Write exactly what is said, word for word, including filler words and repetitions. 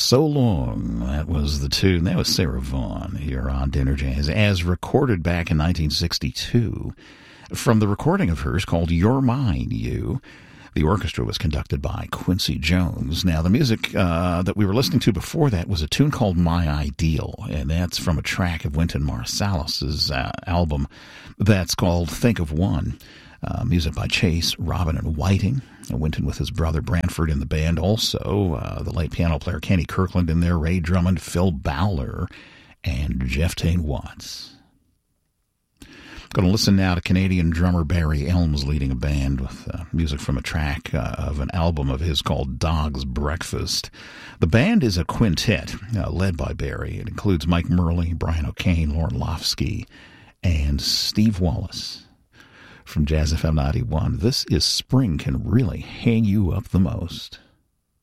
So Long, that was the tune. That was Sarah Vaughan here on Dinner Jazz, as recorded back in nineteen sixty-two from the recording of hers called You're Mine, You. The orchestra was conducted by Quincy Jones. Now, the music uh, that we were listening to before that was a tune called My Ideal, and that's from a track of Wynton Marsalis's uh, album that's called Think of One. Uh, music by Chase, Robin, and Whiting. Uh, Wynton with his brother Branford in the band. Also, uh, the late piano player Kenny Kirkland in there, Ray Drummond, Phil Bowler, and Jeff Tain Watts. Going to listen now to Canadian drummer Barry Elms leading a band with uh, music from a track uh, of an album of his called Dog's Breakfast. The band is a quintet uh, led by Barry. It includes Mike Murley, Brian O'Kane, Lauren Lofsky, and Steve Wallace. From Jazz F M ninety-one, this is Spring Can Really Hang You Up the Most.